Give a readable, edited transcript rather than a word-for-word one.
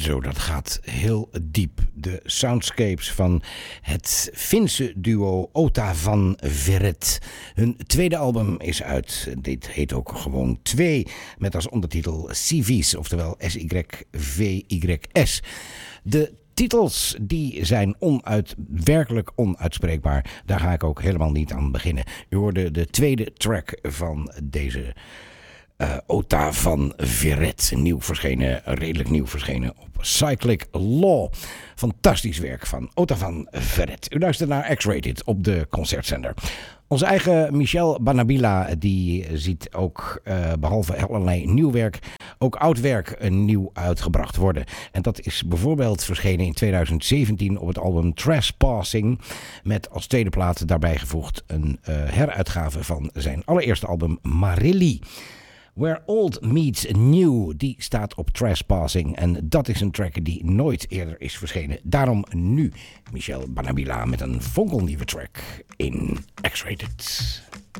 Zo, dat gaat heel diep. De soundscapes van het Finse duo Ota van Verret. Hun tweede album is uit. Dit heet ook gewoon 2. Met als ondertitel CV's, oftewel SYVYS. De titels die zijn werkelijk onuitspreekbaar. Daar ga ik ook helemaal niet aan beginnen. U hoorde de tweede track van deze Ota van Verret. Redelijk nieuw verschenen op Cyclic Law. Fantastisch werk van Ota van Verret. U luistert naar X-Rated op de concertzender. Onze eigen Michel Banabila die ziet ook behalve allerlei nieuw werk ook oud werk nieuw uitgebracht worden. En dat is bijvoorbeeld verschenen in 2017 op het album Trespassing. Met als tweede plaat daarbij gevoegd een heruitgave van zijn allereerste album Marilli. Where Old Meets New, die staat op Trespassing. En dat is een track die nooit eerder is verschenen. Daarom nu Michel Banabila met een fonkelnieuwe track in X-Rated.